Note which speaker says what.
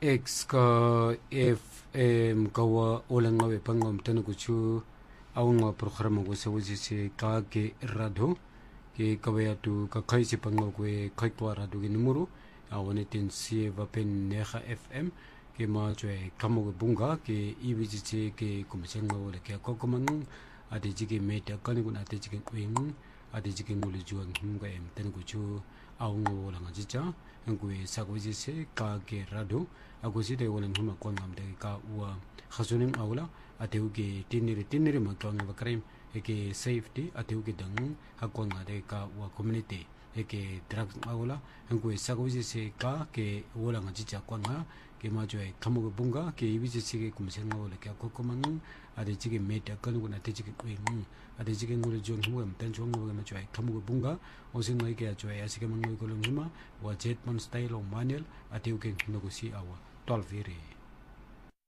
Speaker 1: X ka FM kawa ulang ngawe pangom tanakuchu awang programa ko sa wisi ka ke radho ke kawaya tu ka kaisi pangaw ko kai kwa radho ke numero awane tin sie vapen neha FM ke ma joe kamo ke bunga ke ibiji ke kumaseng ngaw le ke kokomang ade jige meta kani kun ade jige kwing ade jige ngule juang hinga em tanakuchu awang ulang ajicha ngwe sagwisi se ka ke radho agusi de wolen huma kon ngamde ka wa khasunim awla ateuge tinire makang bakrim eke safety ateuge dang hakon ngade ka wa community eke drug awla ngwe sagwisi se ka ke wola ngaji jakon nga ke ma joe kamu bunga ke ibisi sige kumsen ngawle ka kokomang ade jige meta kan guna te jige kwing ade jige ngule jong hum tan jong ngwe ma joe kamu bunga osin ngai ke joe asike mangoi kolong huma wa jet man style o manual ateuge ngosi awa 12 viri